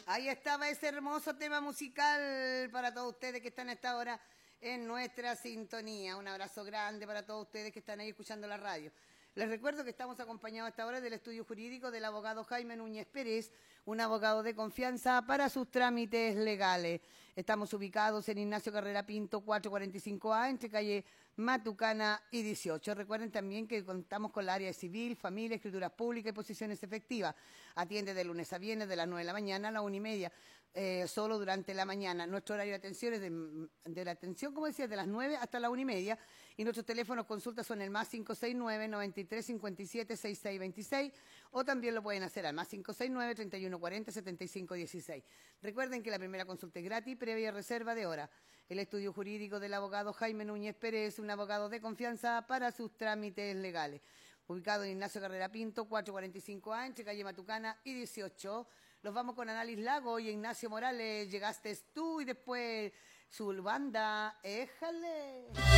Ahí estaba ese hermoso tema musical para todos ustedes que están a esta hora en nuestra sintonía. Un abrazo grande para todos ustedes que están ahí escuchando la radio. Les recuerdo que estamos acompañados a esta hora del estudio jurídico del abogado Jaime Núñez Pérez, un abogado de confianza para sus trámites legales. Estamos ubicados en Ignacio Carrera Pinto, 445A, entre calle Matucana y 18. Recuerden también que contamos con la área de civil, familia, escrituras públicas y posiciones efectivas. Atiende de lunes a viernes de las 9 de la mañana a las 1:30, solo durante la mañana. Nuestro horario de atención es de la atención, como decía, de las 9 hasta las 1:30. Y nuestros teléfonos consultas son el más 569-9357-6626 o también lo pueden hacer al más 569-3140-7516. Recuerden que la primera consulta es gratis, previa reserva de hora. El estudio jurídico del abogado Jaime Núñez Pérez, un abogado de confianza para sus trámites legales. Ubicado en Ignacio Carrera Pinto, 445A, entre calle Matucana y 18. Los vamos con Anális Lago y Ignacio Morales. Llegaste tú y después su banda. ¡Éjale!